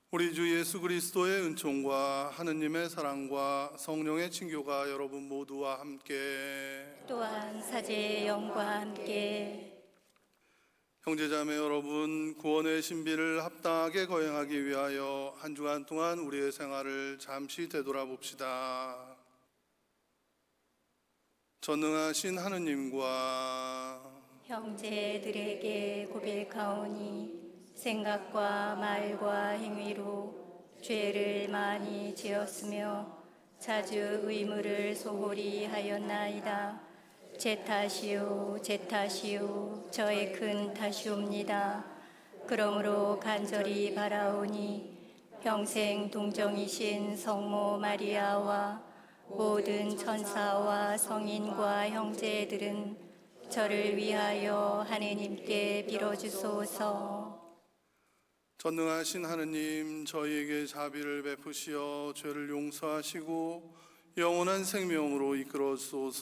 우리 주 예수 그리스도의 은총과 하느님의 사랑과 성령의 친교가 여러분 모두와 함께 또한 사제의 영과 함께 형제자매 여러분, 구원의 신비를 합당하게 거행하기 위하여 한 주간 동안 우리의 생활을 잠시 되돌아봅시다. 전능하신 하느님과 형제들에게 고백하오니 생각과 말과 행위로 죄를 많이 지었으며 자주 의무를 소홀히 하였나이다. 제 탓이요 제 탓이요 저의 큰 탓이옵니다. 그러므로 간절히 바라오니 평생 동정이신 성모 마리아와 모든 천사와 성인과 형제들은 저를 위하여 하느님께 빌어주소서. 전능하신 하느님, 저희에게 자비를 베푸시어 죄를 용서하시고 영원한 생명으로 이끌어 주소서.